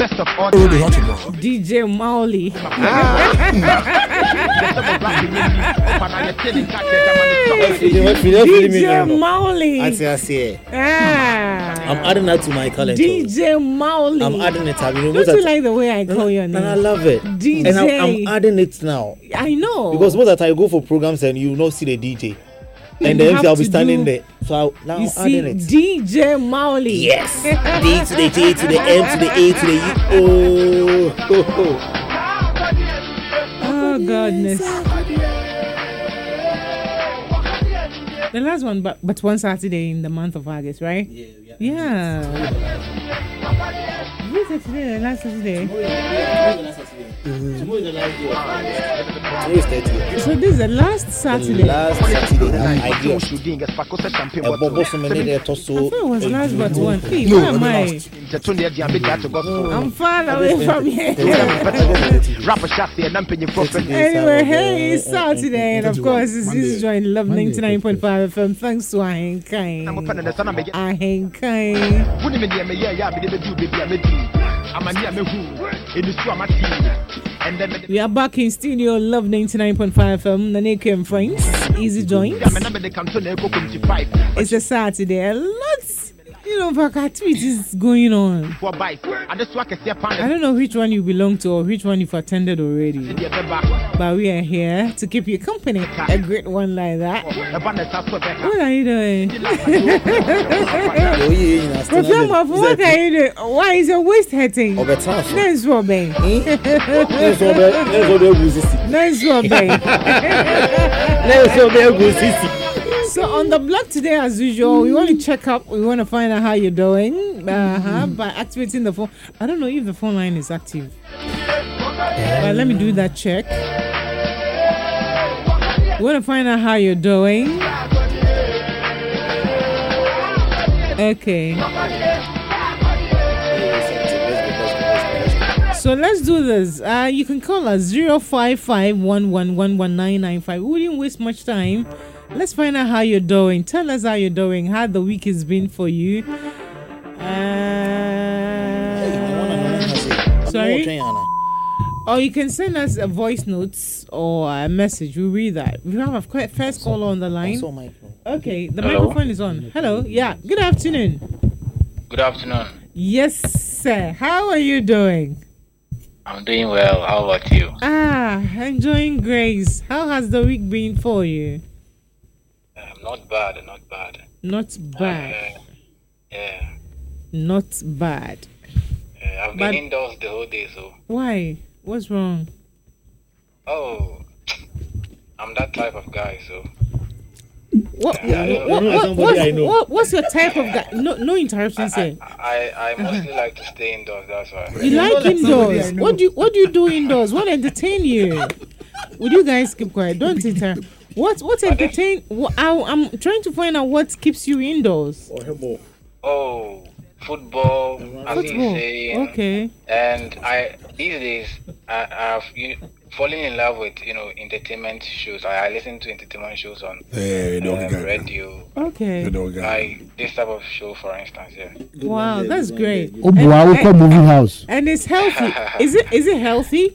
Best of all DJ Mauli. DJ Mauli. I see. I'm adding that to my calendar. DJ Mauli. I'm adding it. Don't you like the way I call your name? And I love it. DJ. And I'm adding it now. I know. Because most of the time I go for programs and you not see the DJ. And the MC I'll be standing there. So now I'm adding it. DJ Mauli. Yes. D to the J to the M to the A to the U. Oh goodness. The last one, but one Saturday in the month of August, right? Yeah. This is today, last Saturday. Tomorrow is the last day. So this is the last Saturday. Last Saturday. I thought it was last but one. Hey, where am I? I'm far away from here. Anyway, hey, it's Saturday, and of course, this is joining Love 99.5 FM. Thanks to Ahenkai. We are back in studio, Love 99.5 FM, Naneke and friends, Easy Joint. It's a Saturday, lots, activities going on. I don't know which one you belong to or which one you've attended already, but we are here to keep you company. A great one like that. What are you doing? What are you doing? Why is your waist hurting? Nice one, babe. Nice one, babe. So on the block today, as usual, we want to check up. We want to find out how you're doing by activating the phone. I don't know if the phone line is active. But let me do that check. We want to find out how you're doing. Okay. So let's do this. You can call us 05511119995. We wouldn't waste much time. Let's find out how you're doing. Tell us how you're doing, how the week has been for you. Sorry? Or you can send us a voice notes or a message. We'll read that. We have a first caller on the line. Okay, the microphone is on. Hello? Yeah, good afternoon. Good afternoon. Yes, sir. How are you doing? I'm doing well. How about you? Enjoying grace. How has the week been for you? Not bad. Not bad. Yeah. Not bad. I've been indoors the whole day, so. Why? What's wrong? Oh, I'm that type of guy, so. What's your type of guy? No interruptions here. I mostly like to stay indoors. That's why. You like indoors? What do you do indoors? What entertain you? Would you guys keep quiet? Don't interrupt. What entertain? I'm trying to find out what keeps you indoors. Oh, football. Okay. And these days I've fallen in love with entertainment shows. I listen to entertainment shows on radio. Okay. Like this type of show, for instance. Yeah. Wow, that's great. Movie house. And it's healthy. Is it healthy?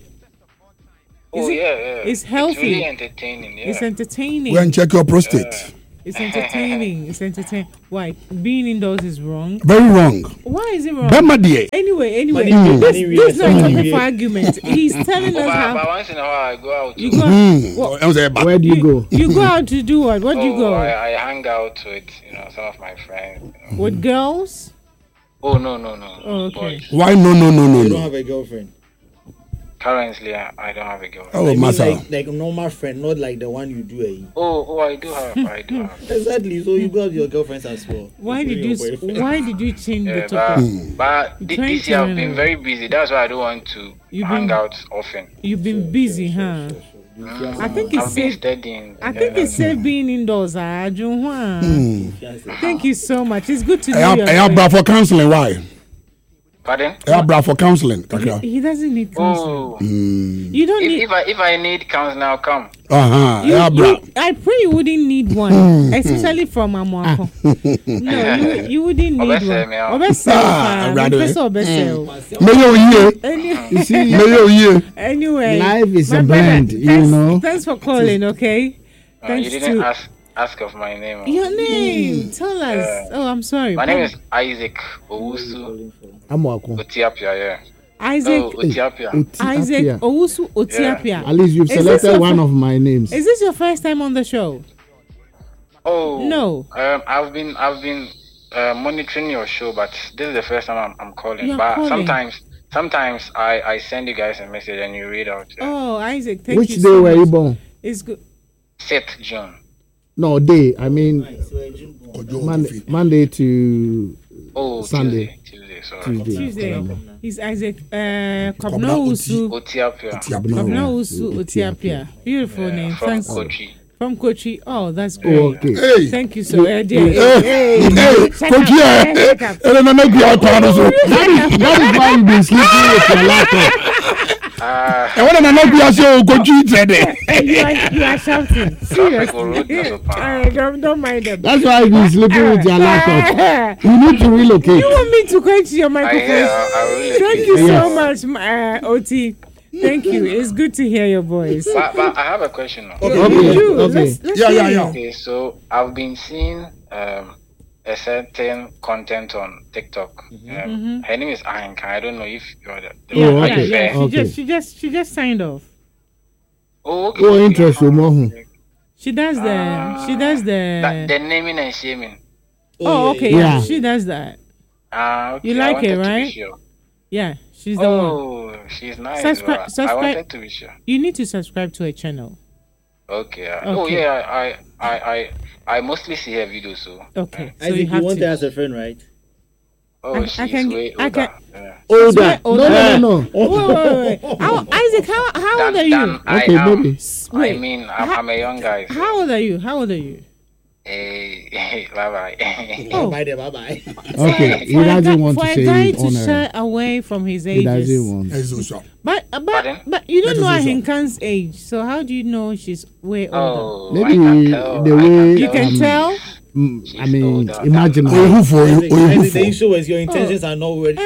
Yeah. It's healthy. It's really entertaining. Yeah. It's entertaining. Go and check your prostate. It's entertaining. Why? Being indoors is wrong. Very wrong. Why is it wrong? Anyway. This is not a topic for argument. He's telling us how. But once in a while, I go out. You go. Where do you go? You go out to do what? What do you go? I hang out with some of my friends. With girls? Oh no. Oh, okay. Boys. Why no? You don't have a girlfriend. Currently, I don't have a girlfriend. Oh, Masa. Like a normal friend, not like the one you do. Oh, I do have. Exactly. So you got your girlfriends as well. Why did you change the topic? But this year I've been very busy. That's why I don't want to hang out often. You've been busy, huh? I think it's safe. I think it's safe being indoors. Thank you so much. It's good to know. I have for counseling. Why? Pardon? Yeah, for counseling. He doesn't need counseling. Oh. You don't need. If I need counseling, I'll come. I pray you wouldn't need one, especially from Amwako. No, you wouldn't need one. Anyway, life is a blend, Thanks for calling, okay? You didn't ask of my name. Your name? Tell us. I'm sorry. My name is Isaac Owusu Otiapia, Isaac Otiapia. Isaac Owusu Otiapia. At least you've selected one of my names. Is this your first time on the show? Oh no. I've been monitoring your show, but this is the first time I'm calling. You're but calling. sometimes I send you guys a message and you read out. Oh, Isaac, thank Which you. Which day were you born? It's good. 6th June. No, day. I mean, Monday to Sunday. Tuesday. He's Isaac Kobnausu Otiapia. Beautiful name. From Kochi. From Kochi. Oh, that's great. Oh, okay. Hey. Thank you so much. Kochi. That is why you've been sleeping with your laptop. You are shouting. Seriously. Don't mind them. That's why you've been sleeping with your laptop. You need to relocate. You want me to quench your microphone? Thank you so much, OT. Thank you. It's good to hear your voice. But I have a question now. Okay. Yeah. Okay, so I've been seeing a certain content on TikTok. Her name is Ahinka. I don't know if you're the She just signed off. Oh, okay. Oh, interesting. She does the naming and shaming. Oh, okay. Yeah. She does that. Okay. You like it, right? Yeah. She's the one. She's nice. Subscribe. I wanted to be sure. You need to subscribe to her channel. Okay. Oh yeah, I mostly see her videos. So. Okay. So you want her as a friend, right? Oh, she's way older. Older? No. Wait. Isaac, how old are you? Okay, baby. I mean, I'm a young guy. So. How old are you? Bye-bye. Bye-bye. Okay, he doesn't want to say it. For a guy to shy away from his age. He doesn't want. But you don't know Ahinkan's age, so how do you know she's way older? Maybe the way you can tell. I mean, imagine. The issue is your intentions are not clear.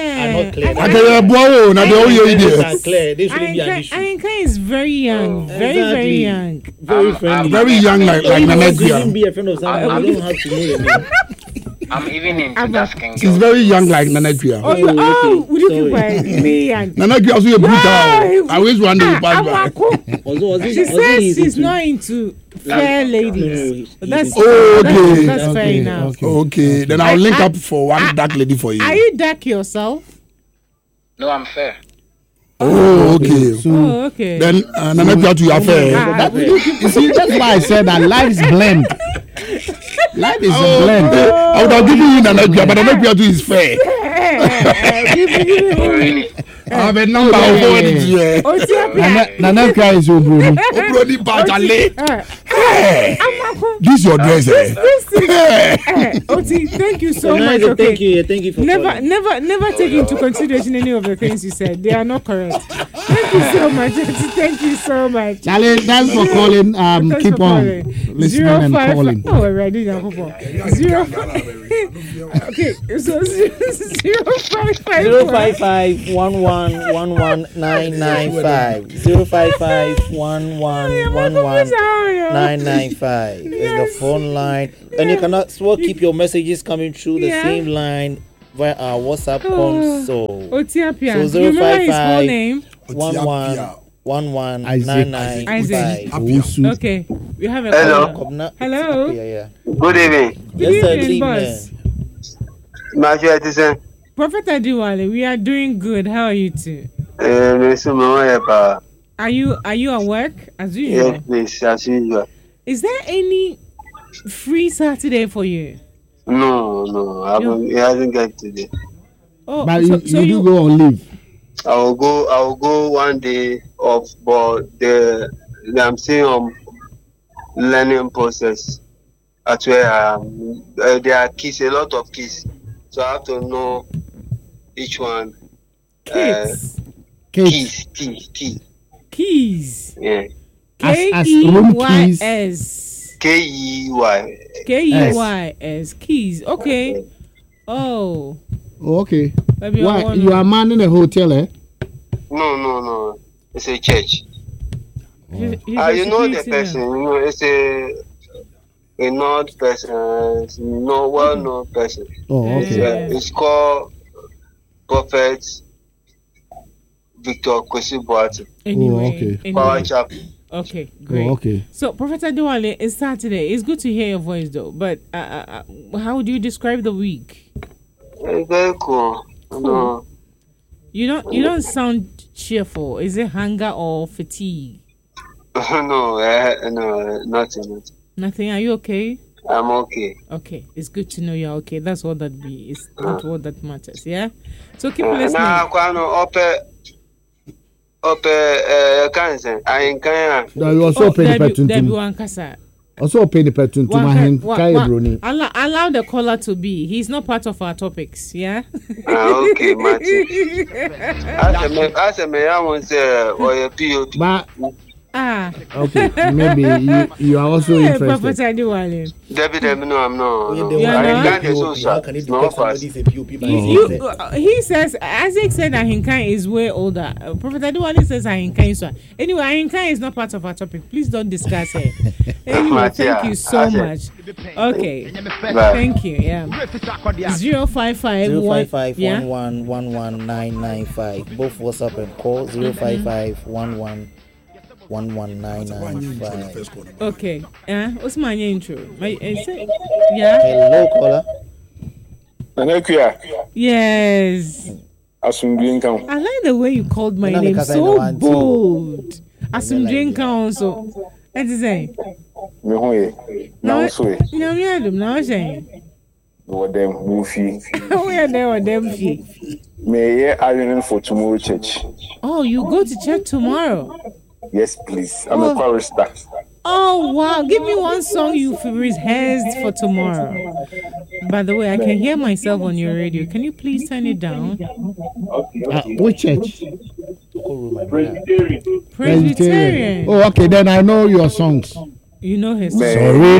They shouldn't be an issue. Ahinka is very young, very young, very friendly, very young, like Nanekia. Be a friend of someone. You don't have to know the name. I'm even into asking. She's very young, like Nanekia. Would you keep quiet? Me young. Nanekia also a brutal. I always wonder who passed by. She says she's not into fair ladies. That's fair enough. Okay, then I'll link up for one dark lady for you. Are you dark yourself? No, I'm fair. Oh, okay. Okay. Then Nanekia to your fair. You see, that's why I said that life's blend. Life is a blend. I would have given you Nanekia, but Nanekia too is fair. I have a number of words here. Nanekia is Obroni. Obroni Bajale. This is your dress, Oti, thank you so much. Thank you for never take into consideration any of the things you said. They are not correct. Thank you so much. Thank you so much. Charlie, thanks for calling. Keep on listening and calling. Oh, we're ready now. 05. Okay, so 055 1111995 055 1111995 is the phone line, and you can also keep your messages coming through the same line via our WhatsApp console. Otiapia. So 055 111995. Okay, we have a hello. Hello. Yeah. Good evening. Good evening, boss. Prophet Adiwale, we are doing good. How are you too? Are you at work as usual? Yes, please, as usual. Is there any free Saturday for you? No, it hasn't got today. Oh, but so you go on leave? I will go one day off, but I'm still on learning process. That's where there are keys, a lot of keys. So I have to know each one. Kids. Keys. Keys. Yeah. Keys. Keys. Keys. Okay. Oh. Okay. Why you are man in a hotel, eh? No. It's a church. You know the person. You know, it's a known person. Well-known person. Oh, okay. It's called Prophet Victor Kwesi Boateng. Anyway. Power Chapel. Okay, great. Okay. So, Professor Adewale, it's Saturday. It's good to hear your voice, though. But how would you describe the week? Very cool. No. You don't sound cheerful. Is it hunger or fatigue? No, nothing. Nothing. Are you okay? I'm okay. Okay, it's good to know you're okay. That's all that be. It's not what that matters. Yeah. So keep listening. Now, cancer. I can't. You also pay the petuntum. Also pay the petuntum. Allow the caller to be. He's not part of our topics. Yeah. Okay, Martin. As a man, I want to say, or a POP. Okay, maybe you are also interested. Professor Adewale. No, I'm not. He says, Isaac said Ahinkan is way older. Professor Adewale says Ahinkan is one. Anyway, Ahinkan is not part of our topic. Please don't discuss it. Anyway, thank you so much. Okay. Thank you. Yeah. 055-11-995. Both WhatsApp and call 055-11-11995. Okay. What's my intro? Yeah. Hello, caller. Yes. I like the way you called my name. So bold. Asumdrenka also. That's the same. Now May I iron for tomorrow church? Oh, you go to church tomorrow? Yes, please. I'm a chorister. Oh, wow. Give me one song you've rehearsed for tomorrow. By the way, I can hear myself on your radio. Can you please turn it down? Which church? Presbyterian. Oh, okay. Then I know your songs. You know his songs.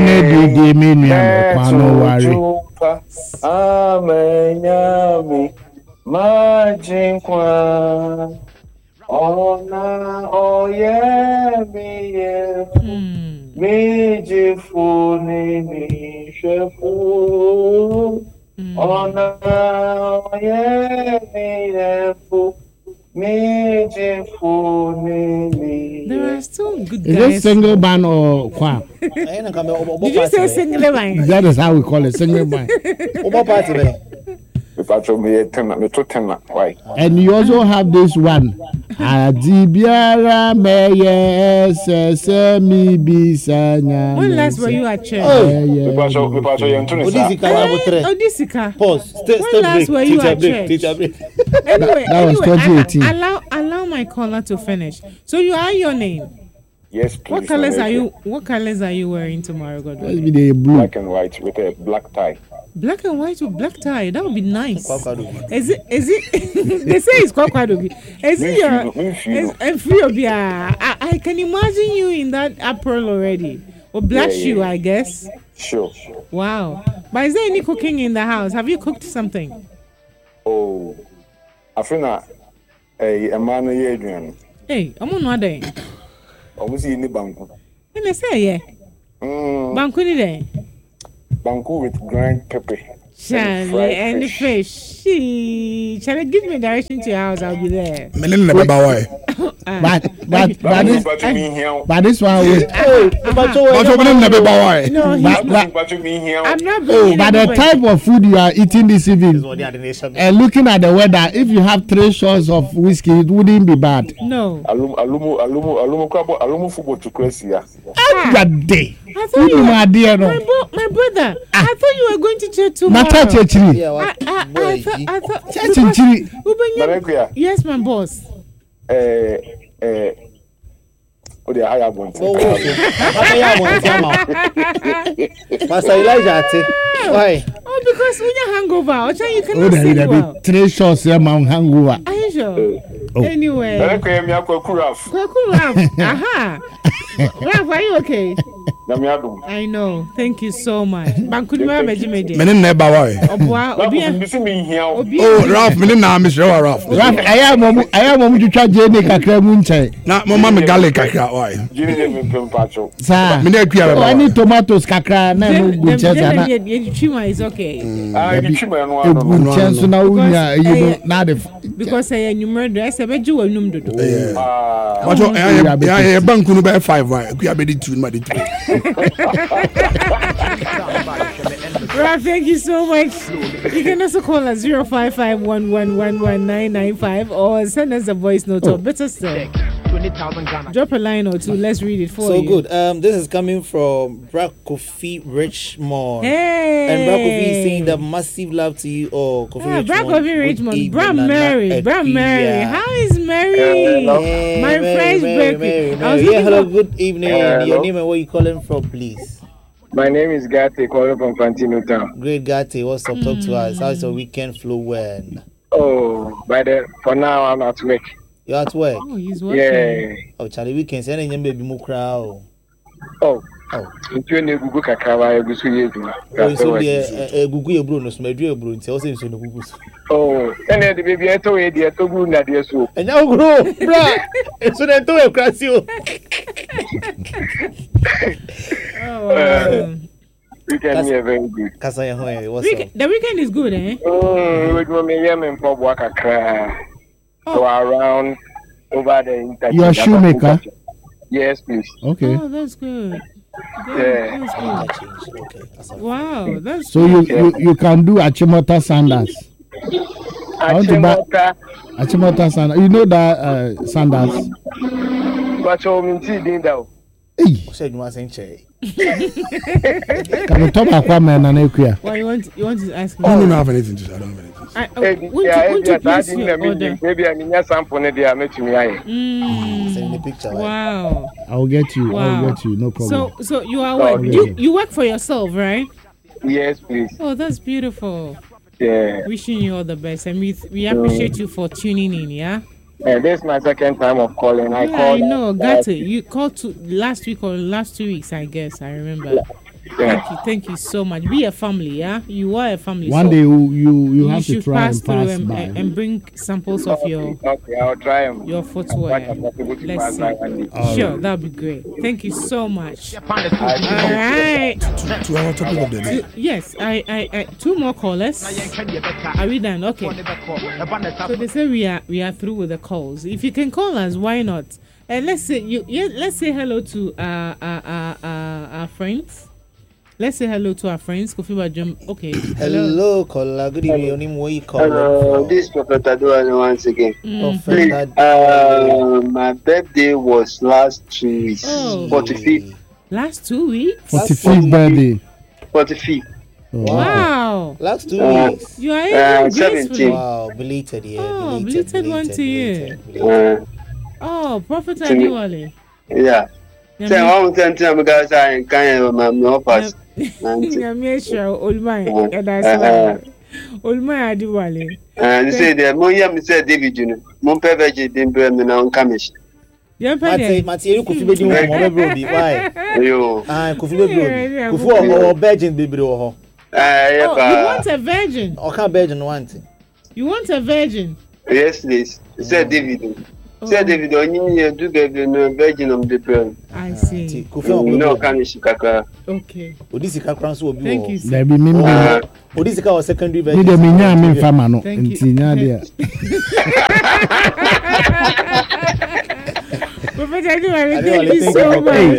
Ona oye mi jifuni mi shefu. Ona oye mi shefu mi jifuni mi. There are still good guys. Is it single band or choir? Did you say single band? That is how we call it, single band. And you also have this one. Adibiara meye sesemi bisanya. When last were you at church? Odisika. Pause. When last were you at church? Anyway, that was 2018. Allow my caller to finish. So you are your name. Yes, please. What colors are you wearing tomorrow, Godwin? Let's be the blue. Black and white with a black tie. Black and white with black tie. That would be nice. Is it? They say it's kwakwadobi. Is it your? I can imagine you in that apron already. Or black shoe, I guess. Sure. Wow. But is there any cooking in the house? Have you cooked something? Oh, I feel that a man Adrian. Hey, I'm on one day. Almost in the banku. And I say, yeah. Banku ni day. Banku with grind pepper. Charlie and the fish. Charlie, give me direction to your house. I'll be there. But this one was. No, I'm not. But the type of food you are eating this evening, and looking at the weather, if you have 3 shots of whiskey, it wouldn't be bad. No. Alumu football to Crescia. That day. I thought my brother. I thought you were going to church tomorrow. I thought. Yes, my boss. Oh, they hire one. Master Elijah, why? Oh, because when you hangover, you cannot sing well. 3 shots, hangover. Are you sure? Anyway. Aha. Ralph, are you okay? I know. Thank you so much. Bankunima Mejimede. Menin never worry. Oh, Ralph, menin na Miss Ralph. Ralph, I am to try Jenny Kakra Munche. Not Mamma Megale Kakra. Why? Sir, I need tomatoes Kakra. No good chance. Chima is okay. Chance now, you know, not if. Because I am murder, I said, you will number. What I am Bankunu by 5. We are ready to my Ralph, thank you so much. You can also call us 05511119995 or send us a voice note or better still, drop a line or two. Let's read it for you. So good. This is coming from Brad Kofi Richmond. Hey. And Brad Kofi is saying that massive love to you all. Brad Kofi Richmond. Brad Mary. How is Mary? My French baby. Yeah, hello, good evening. Your name and where you calling from, please? My name is Gate, calling from Fantino Town. Great, Gate. What's up? Talk to us. How's your weekend flow when? Oh, for now I'm at work. You're at work? Oh, he's working. Yeah. Oh, Charlie, weekends. Any baby more crowd. Oh. Into any Google Kakava, Gusu. Oh, so the Google Bruno, Smedri Bruno, tells him so the Google. Oh, and then the baby I told you, the Togu Nadia so. And now grow, bruh. So then do a crash you. Oh, weekend here very good. The weekend is good, eh? With me, and for work a cry. So around over the you're a shoemaker? Yes, please. Okay. Oh, that's good. Yeah. That's good. Okay. Wow, that's so good. You can do Achimota sandals. Achimota sandals. You know that sandals? But you mean that? Hey. Can you talk about man and Equia? Why you want to ask me? I don't have anything to say. I don't have anything to say. Maybe I mean sample there I met me. Send the picture. Wow. I'll get you. Wow. I'll get you. No problem. So you are what? You work for yourself, right? Yes, please. Oh, that's beautiful. Yeah. Wishing you all the best, and we appreciate you for tuning in. Yeah. This is my second time of calling. I know. Got it. You called last week or last 2 weeks, I guess. I remember. Yeah. Thank you so much. Be a family, yeah. You are a family. One day you have to try pass and bring samples of your. Okay, I'll try them. Your footwear. Let's see. Sure, that'll be great. Thank you so much. All right. To our topic of the day. Yes, I 2 more callers. Are we done? Okay. So they say we are through with the calls. If you can call us, why not? And let's say hello to our friends. Let's say hello to our friends. Kofi Bajum. Okay. Hello, caller. Good evening. Your name, where you call? Hello, this is Prophet Adouane once again. Please, my birthday was last 2 weeks. 45th. Last 2 weeks? 45th birthday. 45th. Wow. Last 2 weeks. You are 17. Wow, belated, yeah. Oh, belated one to you. Oh, Prophet Adouane. Yeah. Say one time guys I can my pass. Olmai Adouane. And say the Moyam said David, you know, Monpevage didn't burn me now Kamish. Matthew, Kofi Bedu, why? Kofi Bedu, Kofi or virgin baby. You want a virgin? Or can't virgin want? You want a virgin? Yes, please. Said David. Said David, only do the virgin of the burn. I see. No Kamish Kaka. Okay. Odisika Krans will be. Thank you. There be me. Odisika was secondary virgin. Me the minya me famano. Thank you so much.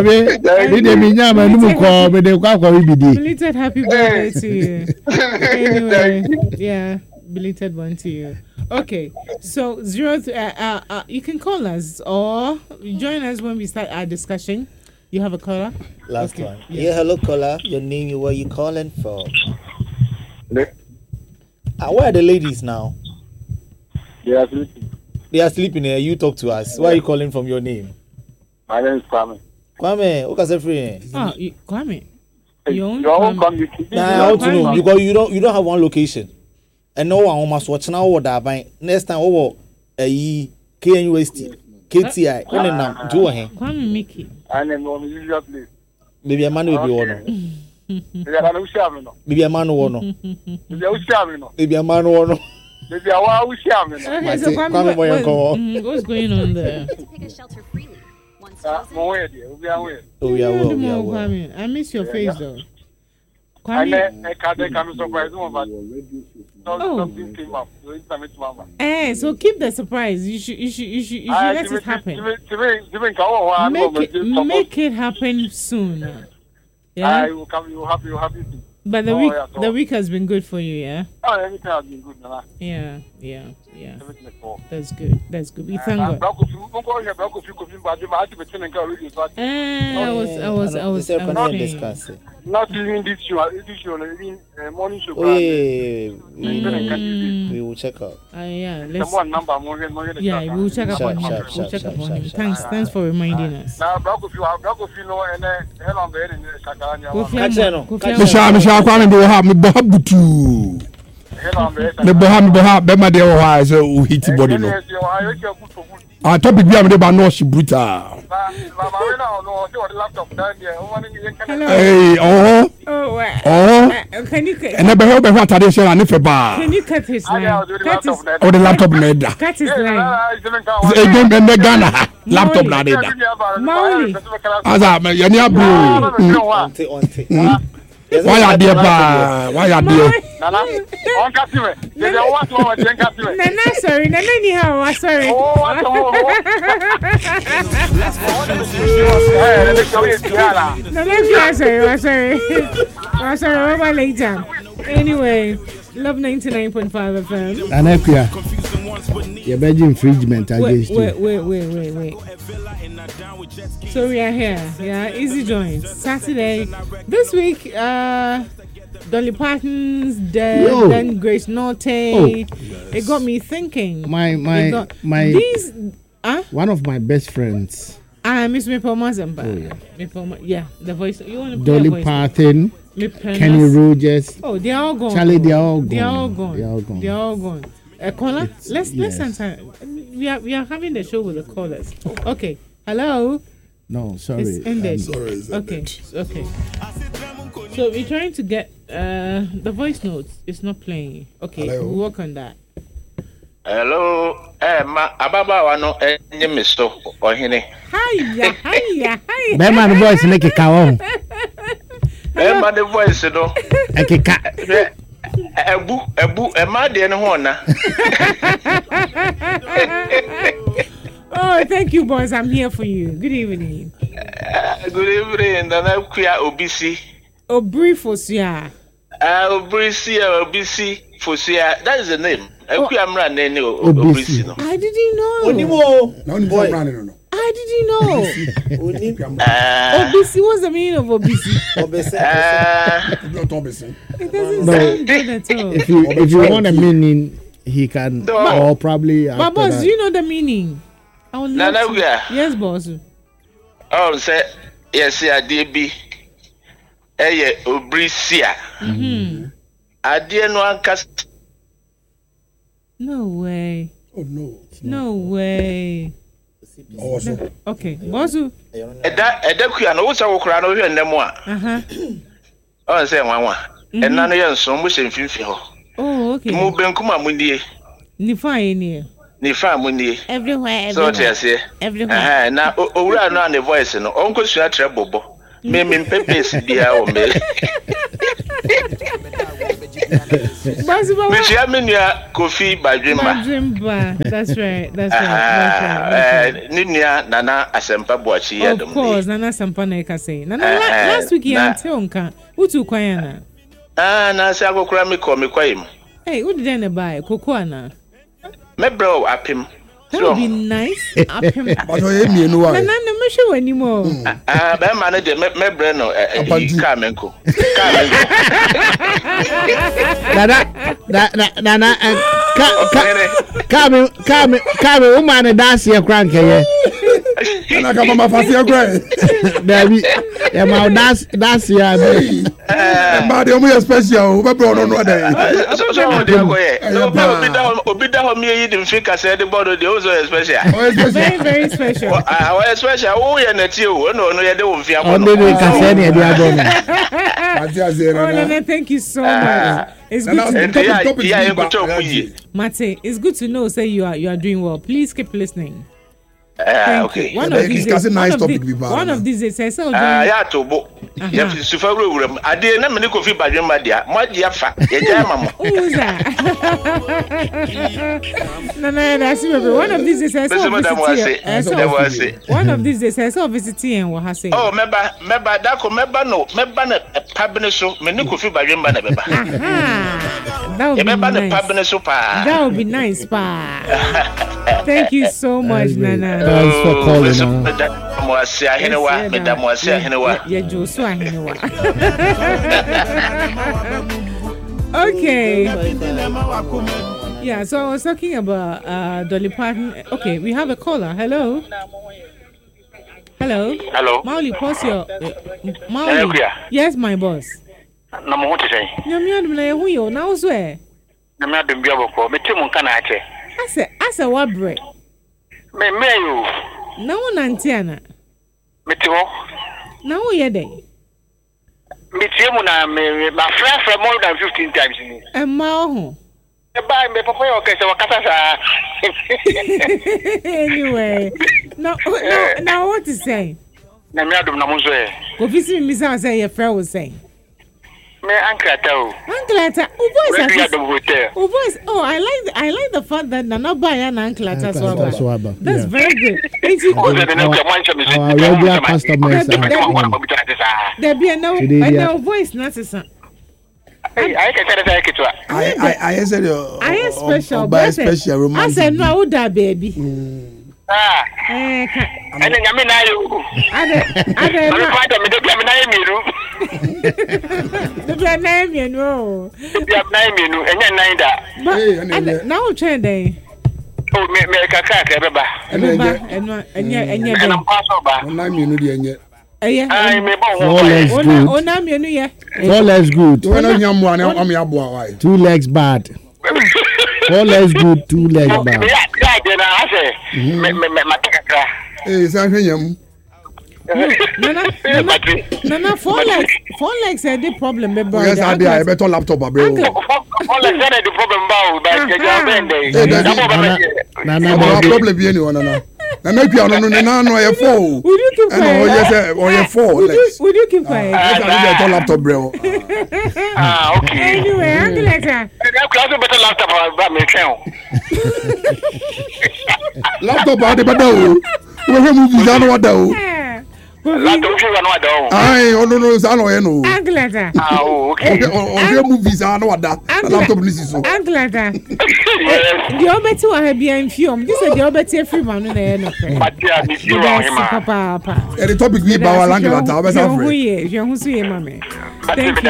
Belated happy birthday to you. Anyway, yeah, belated one to you. Okay, so you can call us or join us when we start our discussion. You have a caller? Last one. Yeah, hello caller. Your name, where you calling from? Where are the ladies now? They are sleeping. They are sleeping here. You talk to us. Where are you calling from? Your name? My name is Kwame. Kwame, what can I say free? Kwame. Your own Kwame. Nah, I want to know because you don't have one location. And no one must watch now what that by next time over a KNUST, KTI, when them do him. Kwame Mickey. I know usual place. Maybe a man will be one. Maybe a man will Maybe a man will Maybe a man will Maybe I want to Okay, so Kwame, what's going on there? Pick a shelter freely. I miss your face though. I can't surprise you, but something came up. So keep the surprise. You should let it happen. Make it happen soon. Yeah. You will happy. But the week has been good for you, yeah? Oh, everything has been good, Nana. Yeah. That's good. We thank God. I was discussing. Not even this show, morning show. We will check out. Yeah, let's. We will check up on him. Thanks for reminding us. Now, Kwame boha me boha butu me boha be ma de wo ha so hit body no topic bi am de ba no she brutal hey can you and be help be atade share na fe ba can you cut his line or the laptop na da cut his line again be Ghana laptop na da Mauli aza me yani abro why are there Nana, on Cassive. They don't want to drink Cassive. Nana, sorry. Nana, anyhow, sorry. Sorry, later. Anyway, Love 99.5 FM. Anepia. Your bed infringement against you. Wait. So we are here. Yeah, Easy Joints. Saturday. This week, Dolly Parton's dead, then Grace Norte. It got me thinking. These one of my best friends. Miss Maple Mazamba. Yeah, the voice. You want to play Dolly Parton, Kenny Rogers. They're all gone. Charlie, they're all gone. They're all gone. Caller, let's answer. We are having the show with the callers. Okay. Hello. No, sorry. It's ended. Sorry. Okay. So we're trying to get the voice notes. It's not playing. Okay, we'll work on that. Hello, Ababa wano misto ohine. Hiya. Bema the voice make it kawo. Bema the voice do. Ekeka. Ebu ema de no na. Oh, thank you, boys. I'm here for you. Good evening. Good evening. Nana kuya obisi. Obri Fosia. Obisi Fosia. That is the name. Kuya mra nene obisi no. I didn't know. I didn't know. Obisi, what's the meaning of Obisi? It doesn't sound good at all. If you want a meaning, he can or probably. But boss, do you know the meaning? I would love to. Yes, boss. Say yes, DB. Obrisia. No ankas. No way. Oh no. No way. Okay, Bozu. Kuya no wusa wokra no hwe ndem a. Say nwanwa. Na no ye nso mo hemfimfi ho. Oh, okay. Mu benkuma mundie. Ni fine here. Everywhere. So everywhere. Na owura no and voice no onko sua tre bobo. Me pepes bia o me. Which ya menua Kofi Badwimba. That's right. Ninia Nana Asempa Boachi ya dum. Of course, Nana Asempa na ka say. Nana last week ya ante onka. Utu kwanya na. Na se akokura me kwayim. Hey, who did na buy? Cocoa na. Me bro apim. That would be nice. Apim. But no mienu wa. Na me show anymore. Be man de me bre no Kamenko. Nana Kame woman dance here crank here. Na kama mafasi akwa. Baby, that's ya baby. Ma de omo special, we bro no dey. So dey go here. Obi da ho me yi dem fika say the board dey also special. Very, very special. Our special, oh, yeah, net you, no, you don't feel. Oh, thank you so much. It's good Mate, it's good to know, say you are doing well. Please keep listening. Okay. One of these days, one of these days, so yeah, to book. Yeah, super room. I didn't have many coffee by your media. My dear fat, yeah, who's that? No, that's one of these days, I saw one of these days, I saw visiting and what has said. Oh, member, that could member no, member a pabin so, many coffee by your man. That would be nice, pa. Thank you so much, Nana. Thanks for calling. Okay. Yeah, so I was talking about Dolly Parton. Okay, we have a caller. Hello. Mauli, pause your. Mauli. Yes, my boss. Now what to say? Who you now swear? I'm not doing Biabo. Me too, Monkanache. I said, what bread? Me, you. No, Nantiana. Me too. No, yeah, day. Me too, my friend for more than 15 times. And Maho. Buy me for your case of Anyway, no, now what to say? Namado Namuze. Go visit Miss say your friend was saying. Me Uncle Ato. Oh, I like the fact that Nana buy an Uncle Swaba. That's very good. Our regular customers there be no voice necessary. I can say that I said special. I said no, that baby. And then I mean, now trending. Oh, make a crack, everybody. Four legs good. 2 legs bad. 4 legs good, 2 legs bad. No, 4 legs are the problem. Yes, I better laptop, bro. I make you no four. Would you keep quiet? Yes, 4 legs. Would you keep quiet? I laptop, bro. Okay. Anyway, Uncle Letter. Better laptop about me. Laptop out the better. We have movies on what though. Aye, no, Uncle Letter. Okay. Movies on what that. Laptop is so. Uncle Letter. The other two are being filmed. This is the other two free man in the end. Papa. The topic we about Uncle Letter. Thank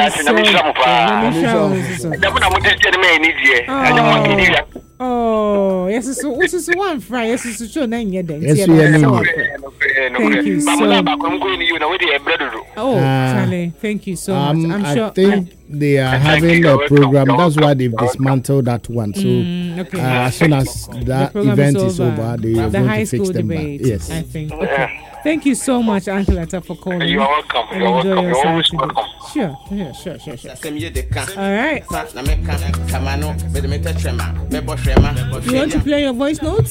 you so much. Oh, yes, so this is one fry. Yes, it's show nine year then. Yes, thank you so much. Oh, Charlie, thank you so much. I'm sure. I think they are having a program. That's why they've dismantled that one. So as soon as that event is over, they are going to fix them back. Yes, I think. Okay. Thank you so much, Uncle Atta, for calling. You're welcome. Enjoy your always welcome. Sure. All right. You want to play your voice notes?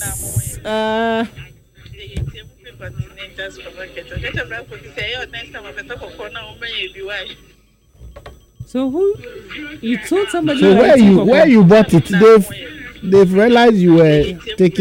So who? You told somebody. So where you bought it? They've realized you were taking.